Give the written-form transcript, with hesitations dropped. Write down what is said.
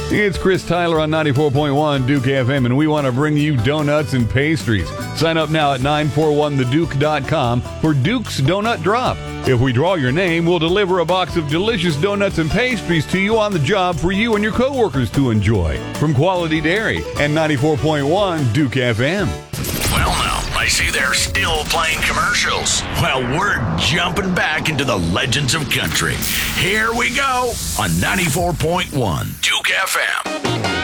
It's Chris Tyler on 94.1 Duke FM, and we want to bring you donuts and pastries. Sign up now at 941theduke.com for Duke's Donut Drop. If we draw your name, we'll deliver a box of delicious donuts and pastries to you on the job for you and your coworkers to enjoy. From Quality Dairy and 94.1 Duke FM. Well, now, I see they're still playing commercials. Well, we're jumping back into the legends of country. Here we go on 94.1 Duke FM.